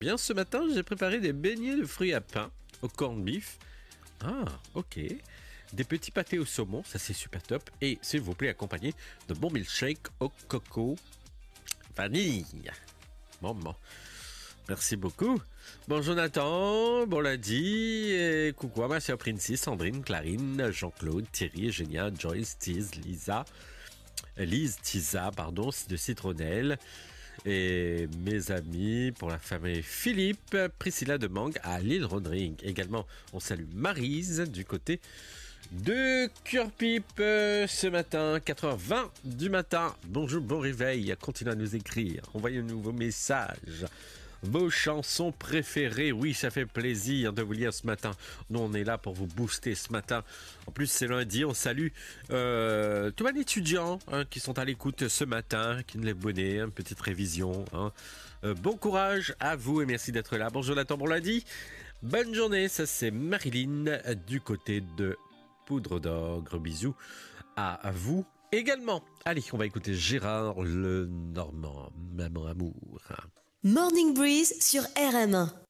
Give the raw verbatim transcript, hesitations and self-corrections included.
Bien, ce matin, j'ai préparé des beignets de fruits à pain au corned beef. Ah, ok. Des petits pâtés au saumon, ça c'est super top. Et s'il vous plaît, accompagné de bons milkshakes au coco vanille. Bon, bon. Merci beaucoup. Bon, Jonathan, bon lundi, et coucou à ma soeur Princey, Sandrine, Clarine, Jean-Claude, Thierry, Eugénia, Joyce, Tiz, Lisa, Lise, Tisa, pardon, de Citronnelle. Et mes amis pour la famille Philippe, Priscilla de Mangue à l'île Rodrigue. Également, on salue Maryse du côté de Curpipe euh, ce matin, quatre heures vingt du matin. Bonjour, bon réveil, continuez à nous écrire, envoyez-nous vos messages. Vos chansons préférées, oui, ça fait plaisir de vous lire ce matin. Nous, on est là pour vous booster ce matin. En plus, c'est lundi, on salue euh, tous les étudiants hein, qui sont à l'écoute ce matin, qui nous lèvent bonnet, une petite révision. Hein. Euh, bon courage à vous et merci d'être là. Bonjour Jonathan, bon lundi. Bonne journée, ça c'est Marilyn du côté de Poudre d'Or. Gros bisous à, à vous également. Allez, on va écouter Gérard Le Normand, Maman Amour. Morning Breeze sur R M un.